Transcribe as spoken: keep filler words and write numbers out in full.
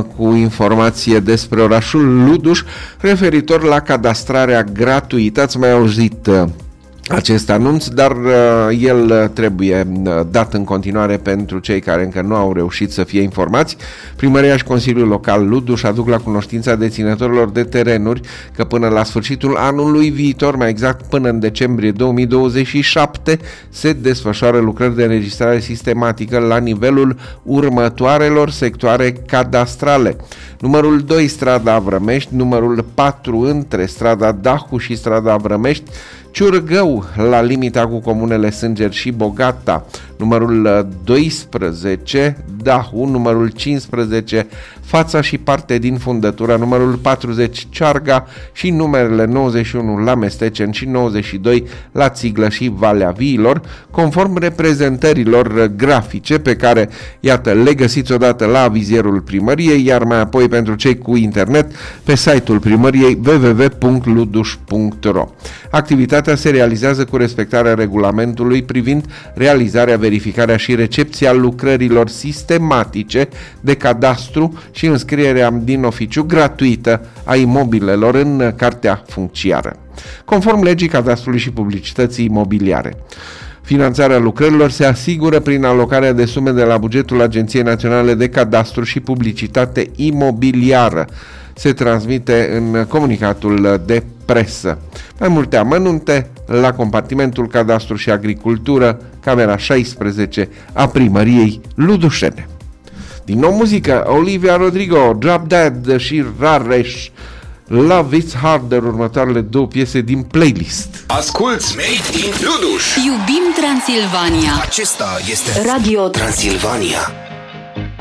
cu informație despre orașul Luduș referitor la cadastrarea gratuită. Ați mai auzit acest anunț, dar uh, el trebuie uh, dat în continuare pentru cei care încă nu au reușit să fie informați. Primăria și Consiliul Local Luduș aduc la cunoștința deținătorilor de terenuri că până la sfârșitul anului viitor, mai exact până în decembrie două mii douăzeci și șapte, se desfășoară lucrări de înregistrare sistematică la nivelul următoarelor sectoare cadastrale: numărul doi, strada Avrămești; numărul patru, între strada Dahu și strada Avrămești; Ciurgău, la limita cu comunele Sângeri și Bogata; numărul doisprezece, Dahu; numărul cincisprezece, fața și parte din fundătura; numărul patruzeci, Cearga; și numerele nouăzeci și unu, la Mestecen, și nouăzeci și doi, la Țiglă și Valea Viilor, conform reprezentărilor grafice pe care, iată, le găsiți odată la avizierul primăriei, iar mai apoi pentru cei cu internet pe site-ul primăriei w w w punct luduș punct r o. Activitatea se realizează cu respectarea regulamentului privind realizarea, verificarea și recepția lucrărilor sistematice de cadastru și înscrierea din oficiu gratuită a imobilelor în cartea funciară, conform legii cadastrului și publicității imobiliare. Finanțarea lucrărilor se asigură prin alocarea de sume de la bugetul Agenției Naționale de Cadastru și Publicitate Imobiliară. Se transmite în comunicatul de presă. Mai multe amănunte la compartimentul Cadastru și Agricultură, camera șaisprezece a primăriei Ludușene. Din nou muzică: Olivia Rodrigo, Drop Dead și Rareș, Love It's Harder, următoarele două piese din playlist. Asculți Made in Luduș. Iubim Transilvania. Acesta este Radio Transilvania.